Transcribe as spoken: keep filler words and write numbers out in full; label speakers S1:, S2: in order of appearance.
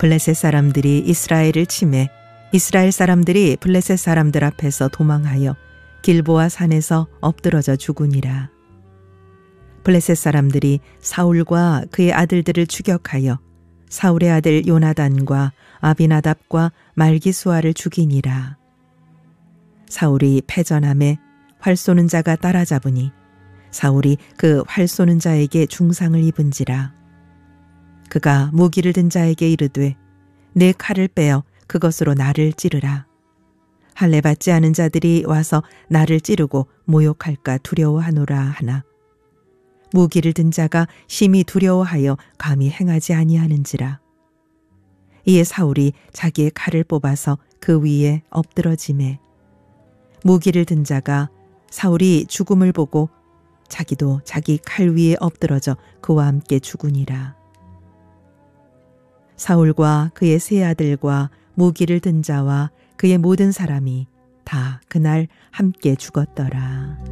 S1: 블레셋 사람들이 이스라엘을 치매 이스라엘 사람들이 블레셋 사람들 앞에서 도망하여 길보아 산에서 엎드러져 죽으니라. 블레셋 사람들이 사울과 그의 아들들을 추격하여 사울의 아들 요나단과 아비나답과 말기수아를 죽이니라. 사울이 패전함에 활 쏘는 자가 따라잡으니 사울이 그 활 쏘는 자에게 중상을 입은지라. 그가 무기를 든 자에게 이르되 내 칼을 빼어 그것으로 나를 찌르라. 할례 받지 않은 자들이 와서 나를 찌르고 모욕할까 두려워하노라 하나 무기를 든 자가 심히 두려워하여 감히 행하지 아니하는지라. 이에 사울이 자기의 칼을 뽑아서 그 위에 엎드러지매 무기를 든 자가 사울이 죽음을 보고 자기도 자기 칼 위에 엎드러져 그와 함께 죽으니라. 사울과 그의 세 아들과 무기를 든 자와 그의 모든 사람이 다 그날 함께 죽었더라.